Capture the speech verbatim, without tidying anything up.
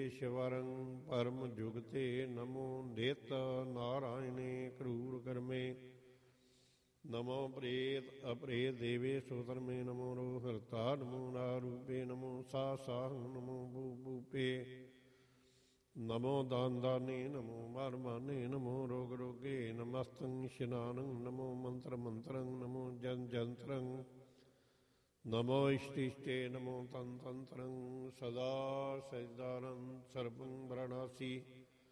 ਈਸ਼ਵਰੰ ਪਰਮ ਜੁਗਤੇ ਨਮੋ ਨਿਤ ਨਾਰਾਇਣੇ ਕਰੂਰ ਕਰਮੇ ਨਮੋ ਪ੍ਰੇਤ ਅਪ੍ਰੇਤ ਦੇਵੇ ਸੋਤਰਮੇ ਨਮੋ ਰੋ ਹਰਤਾ ਨਮੋ ਨਾਰੂਪੇ ਨਮੋ ਸਾ ਸਾਹ ਨਮੋ ਭੂ ਭੂਪੇ ਨਮੋ ਦਾਨ ਦਾਨੇ ਨਮੋ ਮਾਰ ਮਾਨੇ ਨਮੋ ਰੋਗ ਰੋਗੇ ਨਮਸਤੰ ਇਸ਼ਨਾਨੰ ਨਮੋ ਮੰਤਰ ਮੰਤਰੰ ਨਮੋ ਜਨ ਜੰਤਰੰ ਨਮੋ ਇਸ਼ਟਿਸ਼ਟੇ ਨਮੋ ਤਨ ਤੰਤਰੰ ਸਦਾ ਸਜਦਾਨੰ ਸਰਬੰ ਵਰਣਾਸੀ